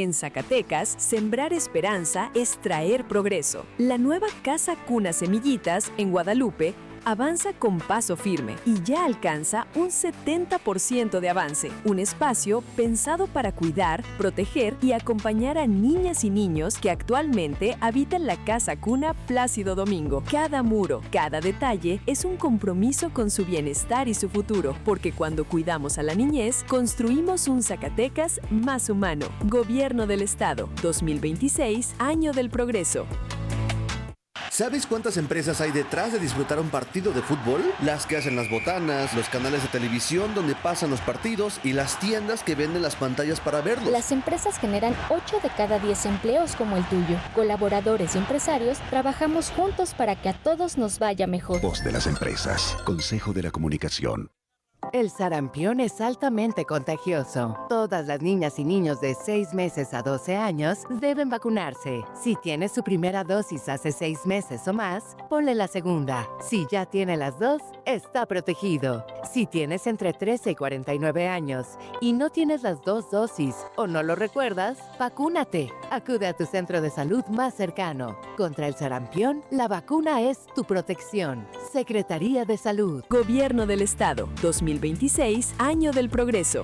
En Zacatecas, sembrar esperanza es traer progreso. La nueva Casa Cuna Semillitas, en Guadalupe, avanza con paso firme y ya alcanza un 70% de avance. Un espacio pensado para cuidar, proteger y acompañar a niñas y niños que actualmente habitan la Casa Cuna Plácido Domingo. Cada muro, cada detalle es un compromiso con su bienestar y su futuro, porque cuando cuidamos a la niñez, construimos un Zacatecas más humano. Gobierno del Estado, 2026, Año del Progreso. ¿Sabes cuántas empresas hay detrás de disfrutar un partido de fútbol? Las que hacen las botanas, los canales de televisión donde pasan los partidos y las tiendas que venden las pantallas para verlos. Las empresas generan 8 de cada 10 empleos como el tuyo. Colaboradores y empresarios trabajamos juntos para que a todos nos vaya mejor. Voz de las empresas. Consejo de la Comunicación. El sarampión es altamente contagioso. Todas las niñas y niños de 6 meses a 12 años deben vacunarse. Si tiene su primera dosis hace 6 meses o más, ponle la segunda. Si ya tiene las dos, está protegido. Si tienes entre 13 y 49 años y no tienes las 2 dosis o no lo recuerdas, vacúnate. Acude a tu centro de salud más cercano. Contra el sarampión, la vacuna es tu protección. Secretaría de Salud. Gobierno del Estado, 2026, Año del Progreso.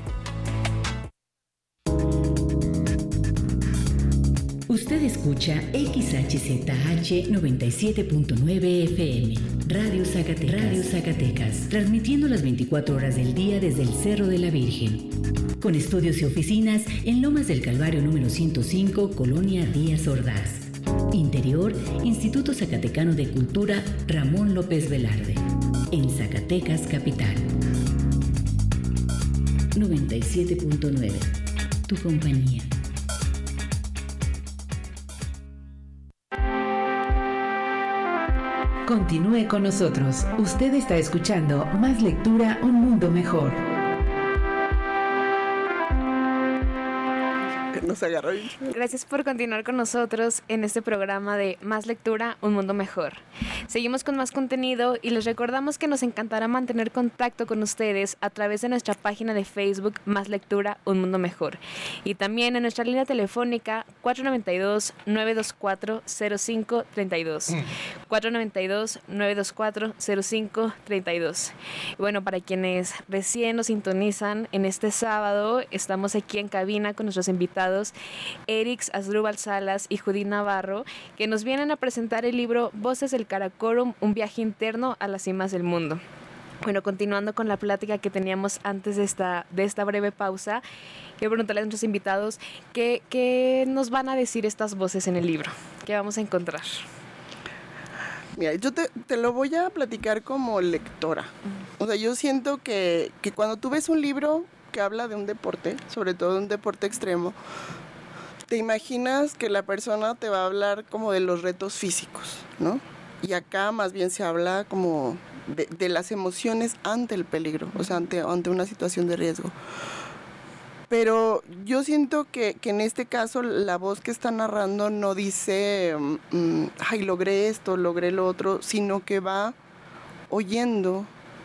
Usted escucha XHZH 97.9 FM, Radio Zacatecas, transmitiendo las 24 horas del día desde el Cerro de la Virgen. Con estudios y oficinas en Lomas del Calvario número 105, Colonia Díaz Ordaz. Interior, Instituto Zacatecano de Cultura Ramón López Velarde. En Zacatecas, capital. 97.9. Tu compañía. Continúe con nosotros. Usted está escuchando Más Lectura, un mundo mejor. Nos agarró. Gracias por continuar con nosotros en este programa de Más Lectura, un mundo mejor. Seguimos con más contenido y les recordamos que nos encantará mantener contacto con ustedes a través de nuestra página de Facebook Más Lectura, un mundo mejor. Y también en nuestra línea telefónica 492-924-0532. 492-924-0532. Y bueno, para quienes recién nos sintonizan, en este sábado estamos aquí en cabina con nuestros invitados Erix Asdrúbal Salas y Judith Navarro, que nos vienen a presentar el libro Voces del Karakorum, un viaje interno a las cimas del mundo. Bueno, continuando con la plática que teníamos antes de esta breve pausa, quiero preguntarle a nuestros invitados qué nos van a decir estas voces en el libro, qué vamos a encontrar. Mira, yo te lo voy a platicar como lectora. O sea, yo siento que cuando tú ves un libro que habla de un deporte, sobre todo de un deporte extremo, te imaginas que la persona te va a hablar como de los retos físicos, ¿no? Y acá más bien se habla como de las emociones ante el peligro, o sea, ante una situación de riesgo. Pero yo siento que en este caso la voz que está narrando no dice, ay, logré esto, logré lo otro, sino que va oyendo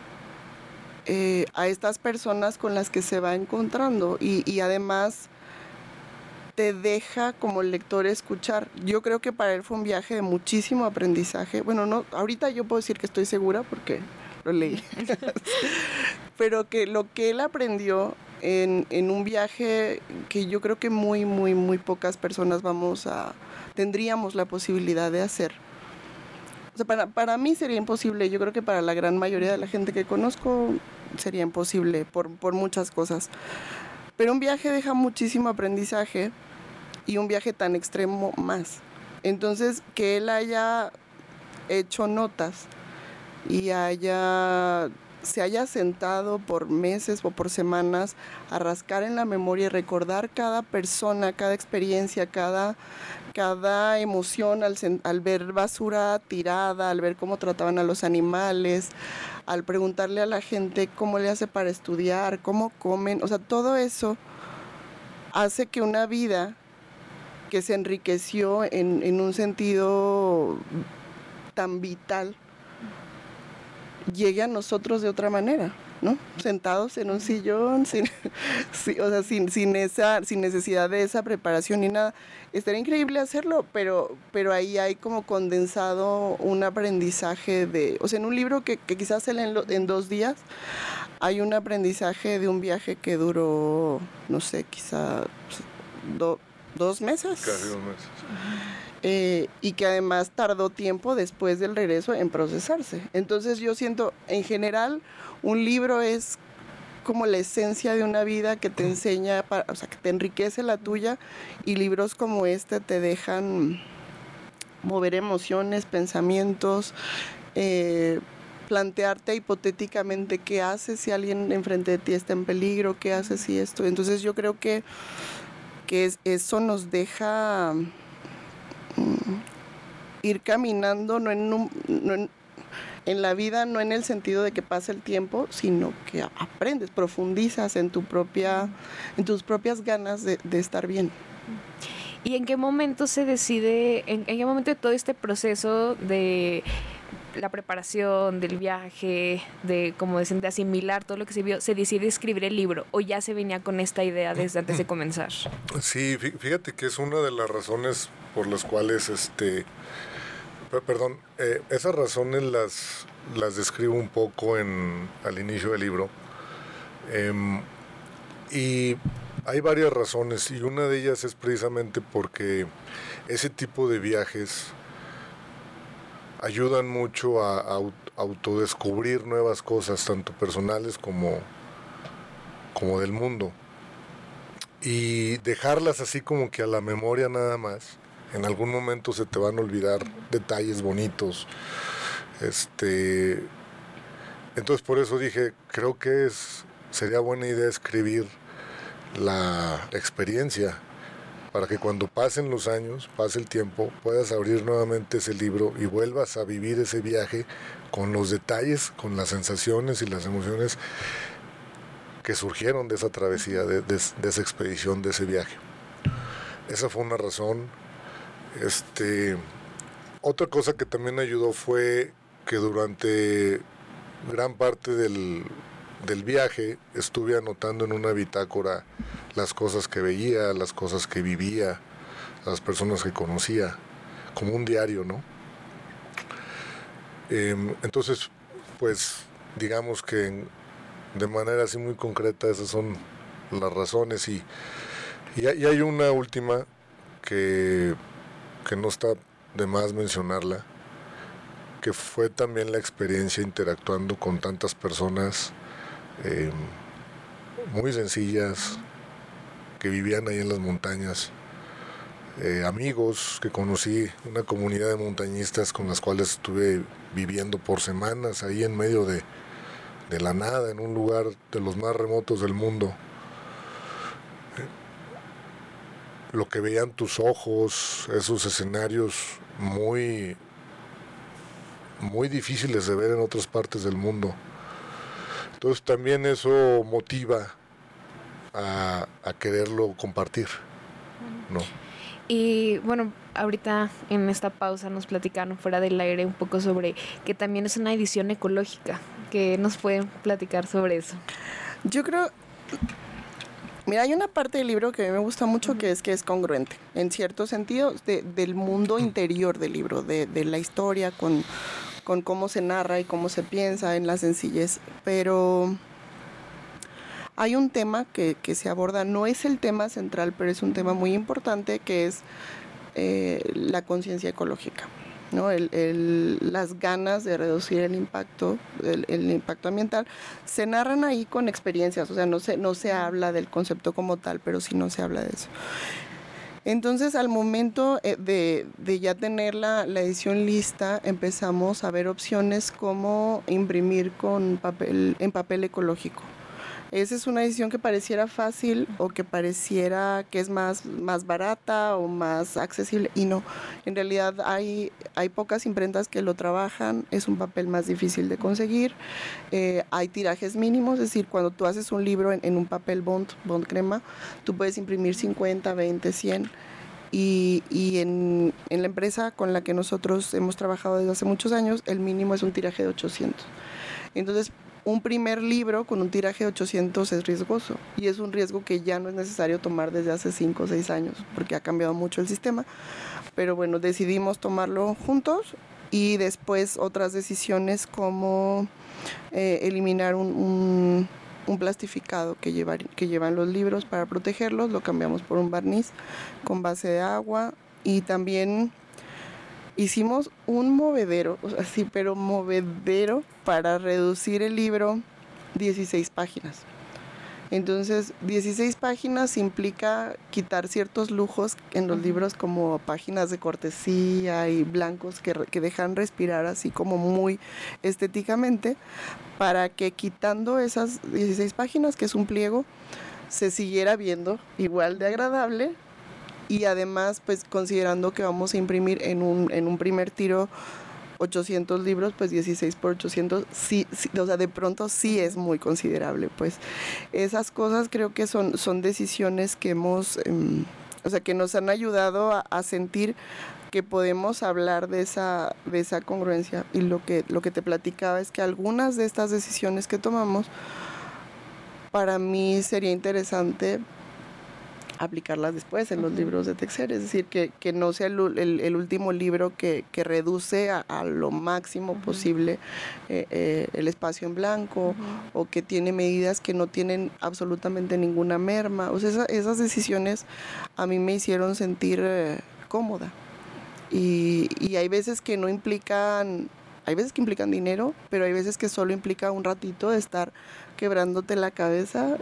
a estas personas con las que se va encontrando y además te deja como lector escuchar. Yo creo que para él fue un viaje de muchísimo aprendizaje. Bueno, no, ahorita yo puedo decir que estoy segura porque lo leí. Pero que lo que él aprendió en un viaje que yo creo que muy, muy, muy pocas personas tendríamos la posibilidad de hacer. O sea, para mí sería imposible, yo creo que para la gran mayoría de la gente que conozco sería imposible por muchas cosas. Pero un viaje deja muchísimo aprendizaje y un viaje tan extremo más. Entonces, que él haya hecho notas y se haya sentado por meses o por semanas a rascar en la memoria y recordar cada persona, cada experiencia, cada emoción al ver basura tirada, al ver cómo trataban a los animales, al preguntarle a la gente cómo le hace para estudiar, cómo comen, o sea, todo eso hace que una vida que se enriqueció en un sentido tan vital llegue a nosotros de otra manera. ¿no? Sentados en un sillón, sin necesidad de esa preparación ni nada. Estaría increíble hacerlo, pero ahí hay como condensado un aprendizaje en un libro que quizás se lee en 2 días, hay un aprendizaje de un viaje que duró, no sé, quizá 2 meses. Casi 2 meses. Y que además tardó tiempo después del regreso en procesarse. Entonces yo siento, en general, un libro es como la esencia de una vida que te enseña, que te enriquece la tuya, y libros como este te dejan mover emociones, pensamientos, plantearte hipotéticamente qué haces si alguien enfrente de ti está en peligro, qué haces si esto. Entonces yo creo que eso nos deja ir caminando en la vida, no en el sentido de que pasa el tiempo, sino que aprendes, profundizas en tus propias ganas de estar bien. ¿Y en qué momento se decide, en qué momento de todo este proceso de la preparación, del viaje, de como dicen, de asimilar todo lo que se vio, se decide escribir el libro, o ya se venía con esta idea desde antes de comenzar? Sí, fíjate que es una de las razones por las cuales esas razones las describo un poco al inicio del libro, y hay varias razones, y una de ellas es precisamente porque ese tipo de viajes ayudan mucho a autodescubrir nuevas cosas, tanto personales como del mundo, y dejarlas así como que a la memoria nada más. En algún momento se te van a olvidar detalles bonitos. Entonces por eso dije, creo que sería buena idea escribir la experiencia, para que cuando pasen los años, pase el tiempo, puedas abrir nuevamente ese libro y vuelvas a vivir ese viaje con los detalles, con las sensaciones y las emociones que surgieron de esa travesía, de esa expedición, de ese viaje. Esa fue una razón. Otra cosa que también ayudó fue que durante gran parte del viaje estuve anotando en una bitácora las cosas que veía, las cosas que vivía, las personas que conocía, como un diario, ¿no? Entonces, pues, digamos que de manera así muy concreta esas son las razones, y hay una última que no está de más mencionarla, que fue también la experiencia interactuando con tantas personas muy sencillas que vivían ahí en las montañas, amigos que conocí, una comunidad de montañistas con las cuales estuve viviendo por semanas ahí en medio de la nada, en un lugar de los más remotos del mundo. Lo que veían tus ojos, esos escenarios muy, muy difíciles de ver en otras partes del mundo. Entonces también eso motiva a quererlo compartir, ¿no? Y bueno, ahorita en esta pausa nos platicaron fuera del aire un poco sobre que también es una edición ecológica. ¿Qué nos pueden platicar sobre eso? Yo creo... Mira, hay una parte del libro que a mí me gusta mucho, que es congruente, en cierto sentido, del mundo interior del libro, de la historia, con cómo se narra y cómo se piensa, en la sencillez. Pero hay un tema que se aborda, no es el tema central, pero es un tema muy importante, que es la conciencia ecológica, ¿no? Las ganas de reducir el impacto ambiental se narran ahí con experiencias, o sea, no se habla del concepto como tal, pero sí no se habla de eso. Entonces, al momento de ya tener la edición lista, empezamos a ver opciones como imprimir en papel ecológico. Esa es una decisión que pareciera fácil, o que pareciera que es más barata o más accesible, y no. En realidad hay pocas imprentas que lo trabajan, es un papel más difícil de conseguir, hay tirajes mínimos, es decir, cuando tú haces un libro en un papel bond crema, tú puedes imprimir 50, 20, 100, y en la empresa con la que nosotros hemos trabajado desde hace muchos años, el mínimo es un tiraje de 800. Entonces, un primer libro con un tiraje de 800 es riesgoso, y es un riesgo que ya no es necesario tomar desde hace 5 o 6 años, porque ha cambiado mucho el sistema. Pero bueno, decidimos tomarlo juntos, y después otras decisiones como eliminar un plastificado que llevan los libros para protegerlos, lo cambiamos por un barniz con base de agua, y también hicimos un movedero, o sea, sí, pero movedero para reducir el libro 16 páginas. Entonces, 16 páginas implica quitar ciertos lujos en los libros, como páginas de cortesía y blancos que dejan respirar así como muy estéticamente, para que quitando esas 16 páginas, que es un pliego, se siguiera viendo igual de agradable. Y además, pues considerando que vamos a imprimir en un primer tiro 800 libros, pues 16 por 800, sí, o sea, de pronto sí es muy considerable. Pues esas cosas creo que son decisiones que hemos, o sea, que nos han ayudado a sentir que podemos hablar de esa congruencia. Y lo que te platicaba es que algunas de estas decisiones que tomamos, para mí sería interesante aplicarlas después en los libros de Texer, es decir, que no sea el último libro que reduce a lo máximo posible el espacio en blanco, o que tiene medidas que no tienen absolutamente ninguna merma. O sea, esas decisiones a mí me hicieron sentir cómoda, y hay veces que no implican, hay veces que implican dinero, pero hay veces que solo implica un ratito de estar quebrándote la cabeza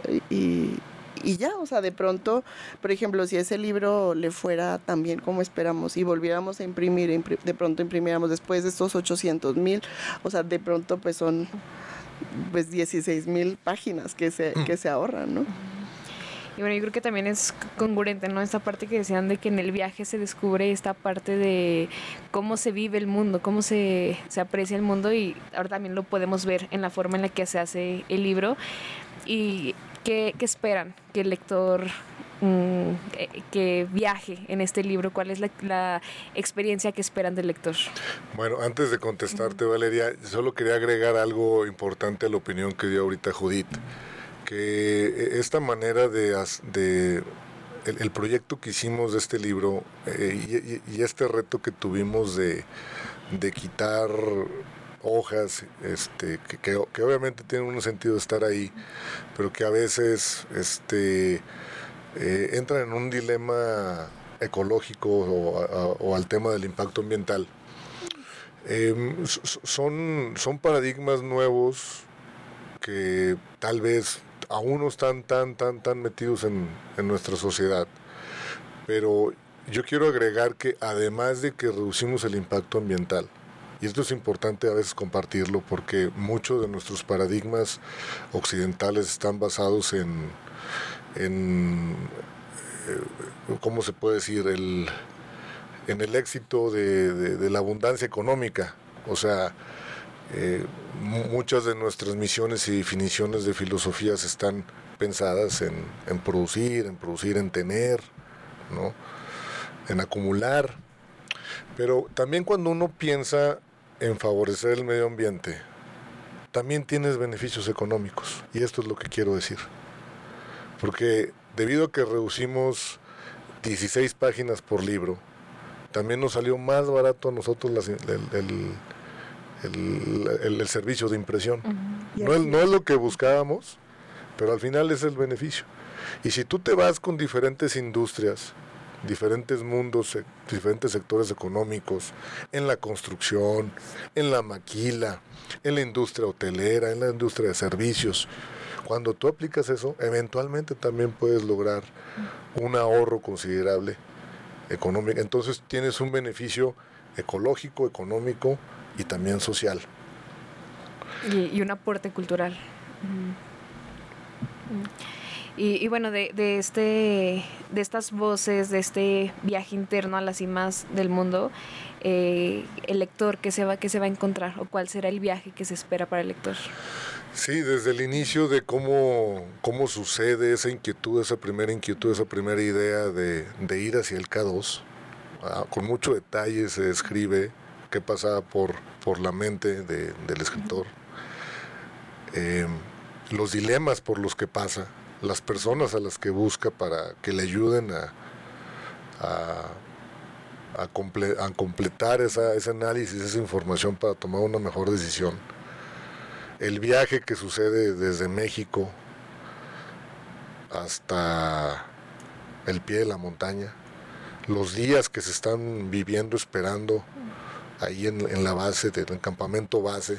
y ya, o sea, de pronto, por ejemplo, si ese libro le fuera tan bien como esperamos y volviéramos a imprimir, de pronto imprimiéramos después de estos 800,000, o sea, de pronto pues son pues 16,000 páginas que se ahorran, ¿no? Y bueno, yo creo que también es congruente, ¿no? Esta parte que decían de que en el viaje se descubre esta parte de cómo se vive el mundo, cómo se aprecia el mundo, y ahora también lo podemos ver en la forma en la que se hace el libro. Y ¿qué esperan que el lector que viaje en este libro? ¿Cuál es la experiencia que esperan del lector? Bueno, antes de contestarte, Valeria, solo quería agregar algo importante a la opinión que dio ahorita Judith, que esta manera de el proyecto que hicimos de este libro y este reto que tuvimos de quitar hojas que obviamente tienen un sentido de estar ahí, pero que a veces entran en un dilema ecológico o al tema del impacto ambiental. Son paradigmas nuevos que tal vez aún no están tan metidos en nuestra sociedad, pero yo quiero agregar que además de que reducimos el impacto ambiental, y esto es importante a veces compartirlo, porque muchos de nuestros paradigmas occidentales están basados en ¿cómo se puede decir? En el éxito de la abundancia económica. O sea, muchas de nuestras misiones y definiciones de filosofías están pensadas en producir, en tener, ¿no? En acumular. Pero también cuando uno piensa en favorecer el medio ambiente, también tienes beneficios económicos, y esto es lo que quiero decir, porque debido a que reducimos 16 páginas por libro, también nos salió más barato a nosotros el servicio de impresión. No es lo que buscábamos, pero al final es el beneficio. Y si tú te vas con diferentes industrias, diferentes mundos, diferentes sectores económicos, en la construcción, en la maquila, en la industria hotelera, en la industria de servicios, cuando tú aplicas eso, eventualmente también puedes lograr un ahorro considerable económico. Entonces tienes un beneficio ecológico, económico y también social. Y un aporte cultural. Y bueno, de estas voces, de este viaje interno a las cimas del mundo, el lector, ¿qué se va a encontrar? ¿O cuál será el viaje que se espera para el lector? Sí, desde el inicio de cómo sucede esa inquietud, esa primera idea de ir hacia el K2, con mucho detalle se describe qué pasaba por la mente del escritor. los dilemas por los que pasa, las personas a las que busca para que le ayuden a completar ese análisis, esa información para tomar una mejor decisión. El viaje que sucede desde México hasta el pie de la montaña, los días que se están viviendo esperando ahí en la base, en el campamento base,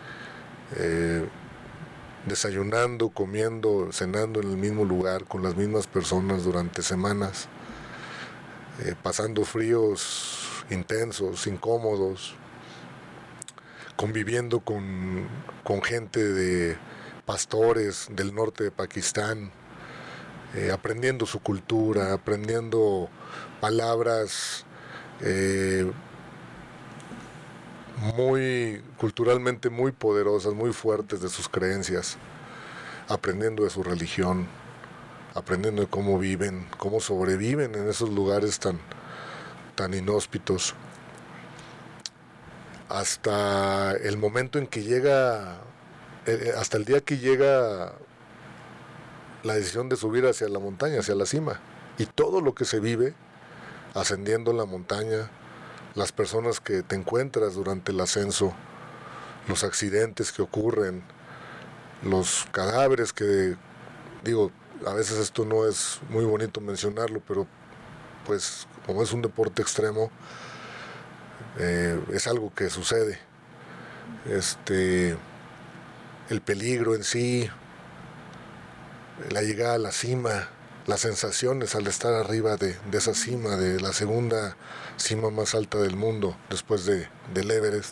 desayunando, comiendo, cenando en el mismo lugar, con las mismas personas durante semanas, pasando fríos intensos, incómodos, conviviendo con gente de pastores del norte de Pakistán, aprendiendo su cultura, aprendiendo palabras culturalmente muy poderosas, muy fuertes de sus creencias, aprendiendo de su religión, aprendiendo de cómo viven, cómo sobreviven en esos lugares tan inhóspitos, hasta el momento en que llega, hasta el día que llega la decisión de subir hacia la montaña, hacia la cima, y todo lo que se vive ascendiendo la montaña, las personas que te encuentras durante el ascenso, los accidentes que ocurren, los cadáveres que, digo, a veces esto no es muy bonito mencionarlo, pero pues como es un deporte extremo, es algo que sucede. El peligro en sí, la llegada a la cima, las sensaciones al estar arriba de esa cima, de la segunda cima más alta del mundo después del Everest.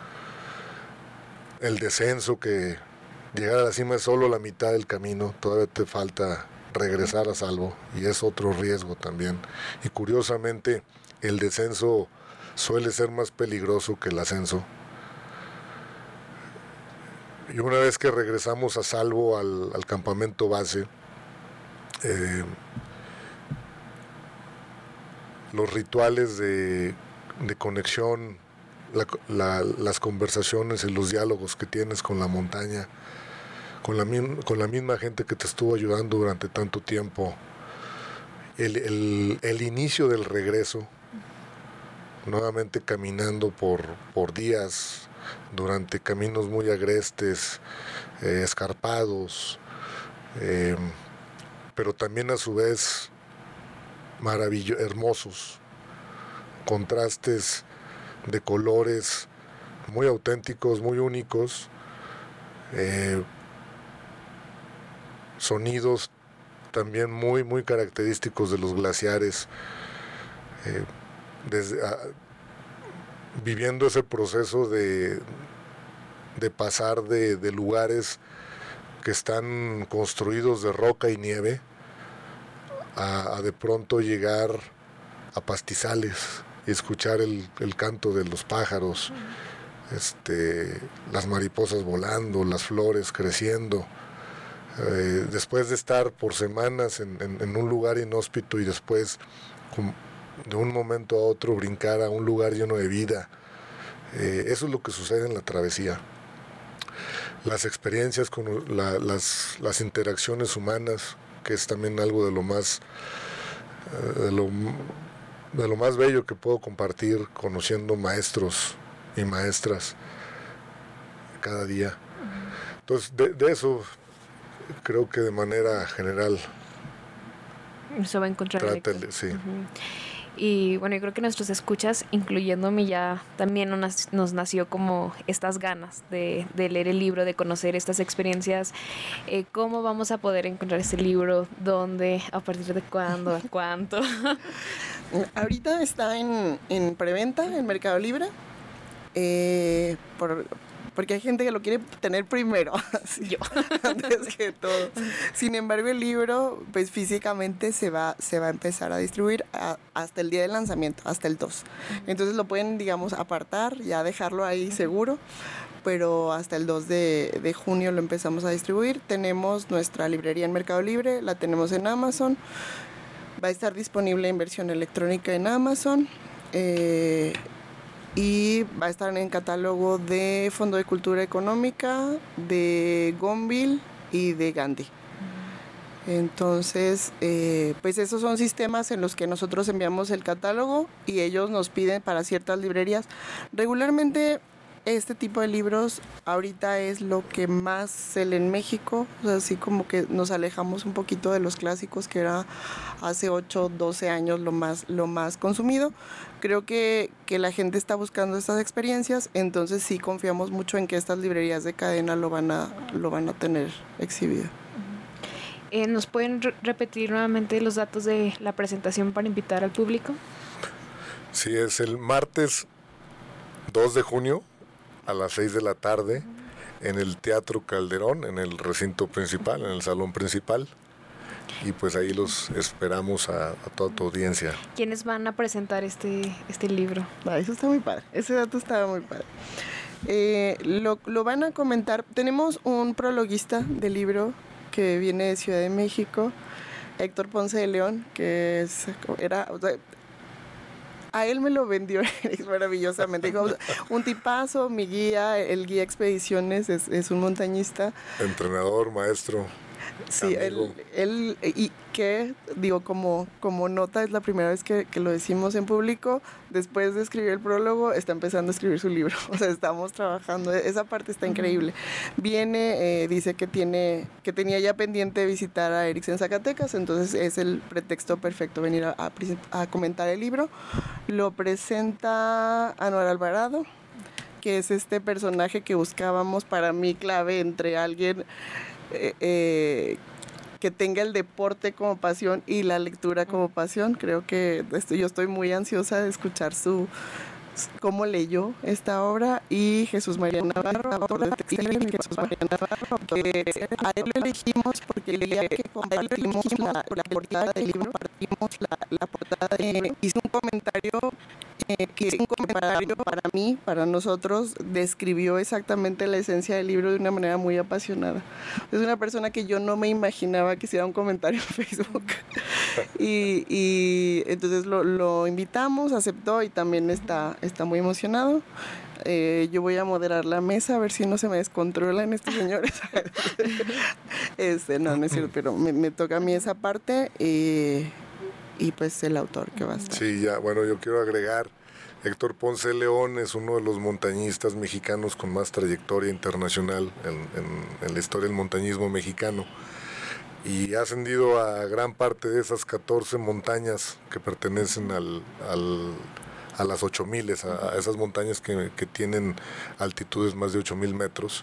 El descenso, que llegar a la cima es solo la mitad del camino, todavía te falta regresar a salvo, y es otro riesgo también. Y curiosamente el descenso suele ser más peligroso que el ascenso. Y una vez que regresamos a salvo al campamento base, los rituales de conexión, las conversaciones y los diálogos que tienes con la montaña, con la misma gente que te estuvo ayudando durante tanto tiempo, el inicio del regreso, nuevamente caminando por días, durante caminos muy agrestes, escarpados, pero también a su vez hermosos, contrastes de colores muy auténticos, muy únicos, sonidos también muy, muy característicos de los glaciares, viviendo ese proceso de pasar de lugares que están construidos de roca y nieve a de pronto llegar a pastizales y escuchar el canto de los pájaros, las mariposas volando, las flores creciendo, después de estar por semanas en un lugar inhóspito y después de un momento a otro brincar a un lugar lleno de vida. Eso es lo que sucede en la travesía. Las experiencias con las interacciones humanas, que es también algo de lo más bello que puedo compartir, conociendo maestros y maestras cada día. Entonces, de eso creo que de manera general se va a encontrar. Sí. Y bueno, yo creo que nuestros escuchas, incluyéndome, ya también nos nació como estas ganas de leer el libro, de conocer estas experiencias. ¿Cómo vamos a poder encontrar este libro? ¿Dónde? ¿A partir de cuándo? ¿A cuánto? Ahorita está en preventa en Mercado Libre. Porque hay gente que lo quiere tener primero, yo, antes que todo. Sin embargo, el libro, pues físicamente se va a empezar a distribuir hasta el día del lanzamiento, hasta el 2. Entonces lo pueden, digamos, apartar, ya dejarlo ahí seguro, pero hasta el 2 de junio lo empezamos a distribuir. Tenemos nuestra librería en Mercado Libre, la tenemos en Amazon, va a estar disponible en versión electrónica en Amazon. y va a estar en catálogo de Fondo de Cultura Económica, de Gonville y de Gandhi. Entonces, pues esos son sistemas en los que nosotros enviamos el catálogo y ellos nos piden para ciertas librerías. Regularmente este tipo de libros ahorita es lo que más se lee en México, o sea, así como que nos alejamos un poquito de los clásicos que era hace 8, 12 años lo más consumido. Creo que la gente está buscando estas experiencias, entonces sí confiamos mucho en que estas librerías de cadena lo van a tener exhibido. ¿Nos pueden repetir nuevamente los datos de la presentación para invitar al público? Sí, es el martes 2 de junio a las 6 de la tarde en el Teatro Calderón, en el recinto principal, en el salón principal. Y pues ahí los esperamos a toda tu audiencia. ¿Quiénes van a presentar este libro? Eso está muy padre, ese dato estaba muy padre. Lo van a comentar. Tenemos un prologuista del libro que viene de Ciudad de México, Héctor Ponce de León, que a él me lo vendió maravillosamente. Dijo, un tipazo, mi guía, el guía expediciones, es un montañista. Entrenador, maestro. Sí, él y que, digo, como nota, es la primera vez que lo decimos en público. Después de escribir el prólogo, está empezando a escribir su libro. O sea, estamos trabajando, esa parte está increíble. Viene, dice que tenía ya pendiente visitar a Erix en Zacatecas, entonces es el pretexto perfecto venir a comentar el libro. Lo presenta Anuar Alvarado, que es este personaje que buscábamos, para mí clave entre alguien que tenga el deporte como pasión y la lectura como pasión. Creo que yo estoy muy ansiosa de escuchar cómo leyó esta obra. Y Jesús María Navarro, autor de Textil, Jesús María Navarro, que a él lo elegimos porque el día que compartimos la portada del libro, hizo un comentario para mí, para nosotros, describió exactamente la esencia del libro de una manera muy apasionada. Es una persona que yo no me imaginaba que hiciera un comentario en Facebook. y entonces lo invitamos, aceptó y también está muy emocionado. Yo voy a moderar la mesa a ver si no se me descontrolan estos señores. No es cierto, pero me toca a mí esa parte y pues el autor que va a estar. Sí, ya, bueno, yo quiero agregar, Héctor Ponce de León es uno de los montañistas mexicanos con más trayectoria internacional en la historia del montañismo mexicano, y ha ascendido a gran parte de esas 14 montañas que pertenecen a las 8,000, a esas montañas que tienen altitudes más de 8,000 metros.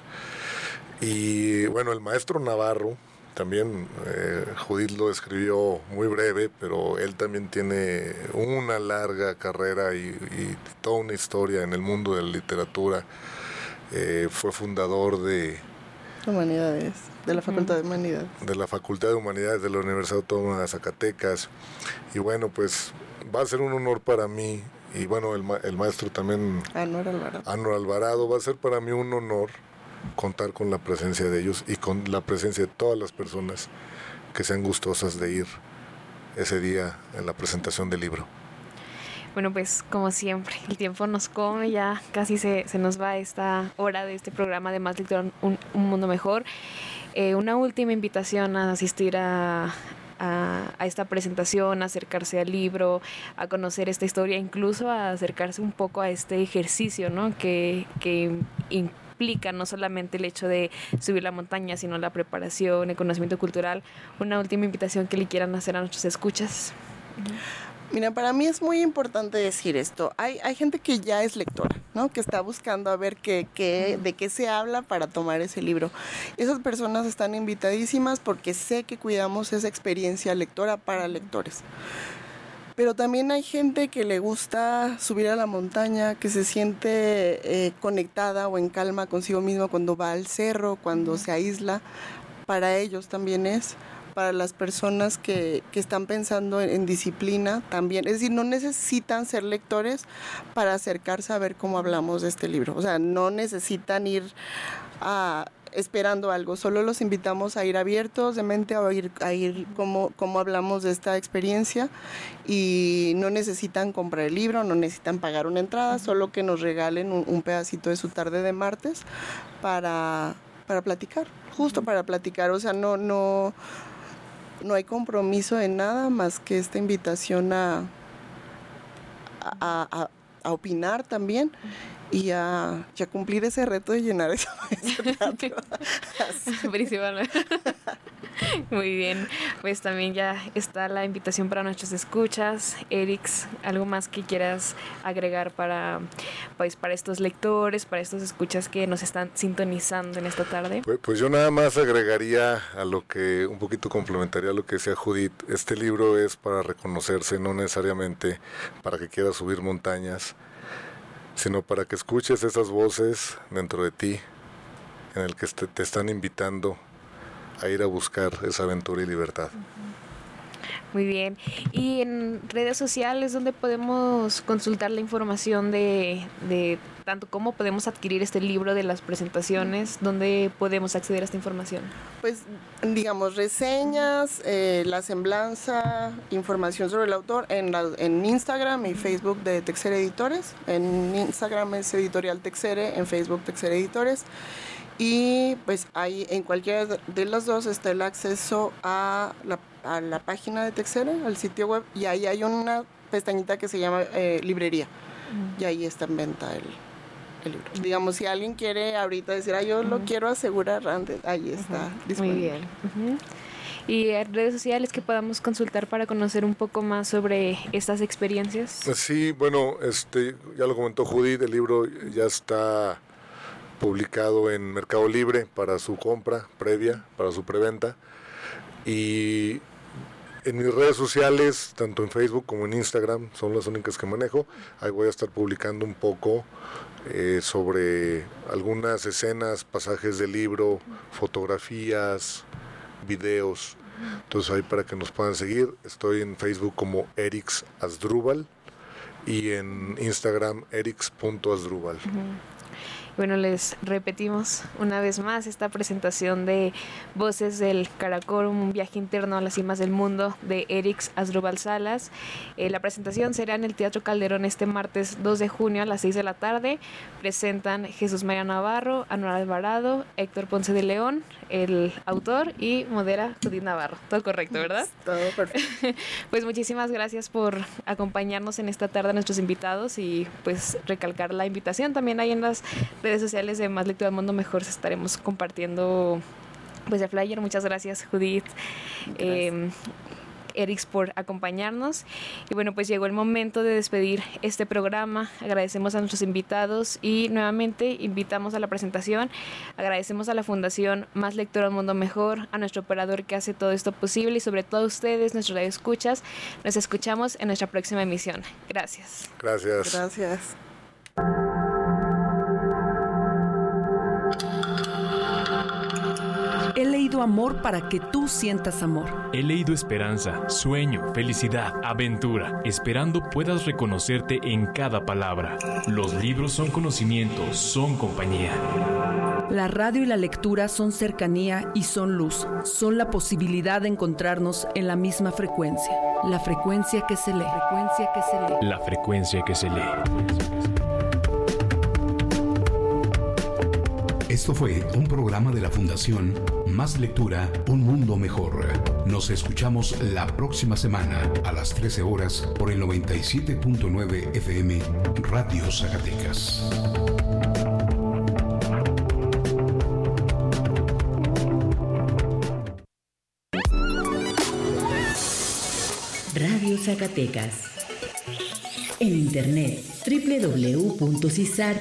Y bueno, el maestro Navarro, también Judith lo describió muy breve, pero él también tiene una larga carrera y toda una historia en el mundo de la literatura. Fue fundador de Humanidades, de la Facultad de Humanidades. De la Facultad de Humanidades de la Universidad Autónoma de Zacatecas. Y bueno, pues va a ser un honor para mí, y bueno, el maestro también, Anuar Alvarado, va a ser para mí un honor contar con la presencia de ellos y con la presencia de todas las personas que sean gustosas de ir ese día en la presentación del libro. Bueno, pues como siempre, el tiempo nos come, ya casi se nos va esta hora de este programa de Más Lectura, un mundo mejor. Una última invitación a asistir a esta presentación, a acercarse al libro, a conocer esta historia, incluso a acercarse un poco a este ejercicio, ¿no? que implica no solamente el hecho de subir la montaña, sino la preparación, el conocimiento cultural. Una última invitación que le quieran hacer a nuestros escuchas. Mira, para mí es muy importante decir esto. Hay gente que ya es lectora, ¿no? Que está buscando a ver de qué se habla para tomar ese libro. Esas personas están invitadísimas porque sé que cuidamos esa experiencia lectora para lectores. Pero también hay gente que le gusta subir a la montaña, que se siente conectada o en calma consigo mismo cuando va al cerro, cuando se aísla. Para ellos también es. Para las personas que están pensando en disciplina también. Es decir, no necesitan ser lectores para acercarse a ver cómo hablamos de este libro. O sea, no necesitan ir a esperando algo. Solo los invitamos a ir abiertos de mente, a ir cómo hablamos de esta experiencia, y no necesitan comprar el libro, no necesitan pagar una entrada, solo que nos regalen un pedacito de su tarde de martes para platicar, justo para platicar. O sea, no hay compromiso en nada más que esta invitación a opinar también y a cumplir ese reto de llenar ese teatro. Principalmente. Muy bien, pues también ya está la invitación para nuestros escuchas. Erix, ¿algo más que quieras agregar para estos lectores, para estos escuchas que nos están sintonizando en esta tarde? Pues yo nada más agregaría un poquito complementaría a lo que decía Judith. Este libro es para reconocerse, no necesariamente para que quieras subir montañas, sino para que escuches esas voces dentro de ti en el que te están invitando a ir a buscar esa aventura y libertad. Muy bien. Y en redes sociales, ¿dónde podemos consultar la información de tanto cómo podemos adquirir este libro, de las presentaciones? ¿Dónde podemos acceder a esta información? Pues, digamos, reseñas, la semblanza, información sobre el autor en Instagram y Facebook de Texere Editores. En Instagram es Editorial Texere, en Facebook Texere Editores. Y pues ahí en cualquiera de las dos está el acceso a la página de Texere, al sitio web, y ahí hay una pestañita que se llama librería, y ahí está en venta el libro. Digamos, si alguien quiere ahorita decir, yo lo quiero asegurar antes, ahí está disponible. Muy bien. Y en redes sociales que podamos consultar para conocer un poco más sobre estas experiencias. Sí, bueno, ya lo comentó Judith, el libro ya está publicado en Mercado Libre para su compra previa, para su preventa, y en mis redes sociales, tanto en Facebook como en Instagram, son las únicas que manejo. Ahí voy a estar publicando un poco sobre algunas escenas, pasajes del libro, fotografías, videos. Entonces ahí para que nos puedan seguir. Estoy en Facebook como Erix Asdrúbal y en Instagram erix.asdrúbal. Bueno, les repetimos una vez más esta presentación de Voces del Karakorum, un viaje interno a las cimas del mundo, de Erix Asdrúbal Salas. La presentación será en el Teatro Calderón este martes 2 de junio a las 6 de la tarde. Presentan Jesús María Navarro, Anuar Alvarado, Héctor Ponce de León, el autor, y modera Judith Navarro. Todo correcto, ¿verdad? Todo perfecto. Pues muchísimas gracias por acompañarnos en esta tarde a nuestros invitados, y pues recalcar la invitación también ahí en las redes sociales de Más Lectura al Mundo Mejor. Estaremos compartiendo pues el flyer. Muchas gracias, Judith, Erix, por acompañarnos. Y bueno, pues llegó el momento de despedir este programa. Agradecemos a nuestros invitados y nuevamente invitamos a la presentación. Agradecemos a la Fundación Más Lectura al Mundo Mejor, a nuestro operador que hace todo esto posible, y sobre todo a ustedes, nuestros radioescuchas. Nos escuchamos en nuestra próxima emisión. Gracias. Gracias. He leído amor para que tú sientas amor. He leído esperanza, sueño, felicidad, aventura, esperando puedas reconocerte en cada palabra. Los libros son conocimiento, son compañía. La radio y la lectura son cercanía y son luz. Son la posibilidad de encontrarnos en la misma frecuencia. La frecuencia que se lee. La frecuencia que se lee. Esto fue un programa de la Fundación Más Lectura, Un Mundo Mejor. Nos escuchamos la próxima semana a las 13 horas por el 97.9 FM Radio Zacatecas. Radio Zacatecas. En internet www.cisar.mx